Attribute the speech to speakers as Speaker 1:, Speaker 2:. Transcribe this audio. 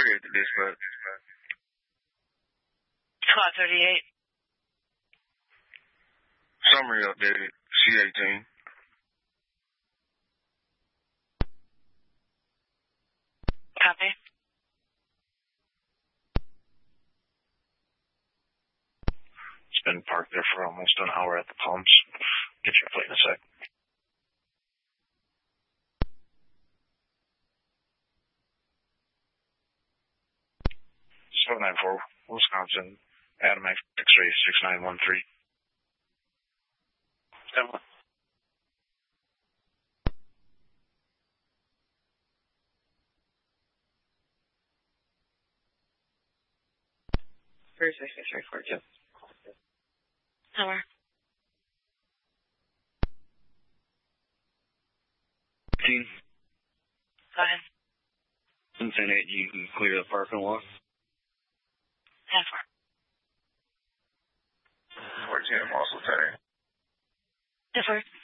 Speaker 1: 38 to dispatch.
Speaker 2: Squad 38.
Speaker 1: Summary updated. C-18.
Speaker 2: Copy.
Speaker 3: It's been parked there for almost an hour at the pumps. Get your plate in a sec. 794, Wisconsin, Adam X-ray 6913. 7.
Speaker 2: Where's 6634? Somewhere.
Speaker 4: 15.
Speaker 2: Go ahead.
Speaker 4: Since 8, you can clear the parking lot.
Speaker 2: Half hour.
Speaker 1: 14, I'm also 10.
Speaker 2: Yes, sir.